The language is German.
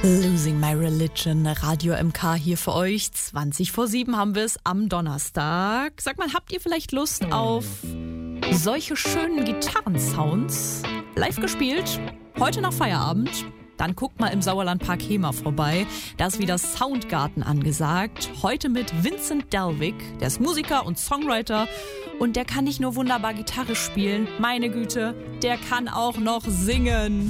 Losing My Religion, Radio MK hier für euch. 7:20 haben wir es am Donnerstag. Sag mal, habt ihr vielleicht Lust auf solche schönen Gitarrensounds? Live gespielt, heute nach Feierabend. Dann guckt mal im Sauerlandpark Hema vorbei. Da ist wieder Soundgarten angesagt. Heute mit Vincent Delvig. Der ist Musiker und Songwriter. Und der kann nicht nur wunderbar Gitarre spielen, meine Güte, der kann auch noch singen.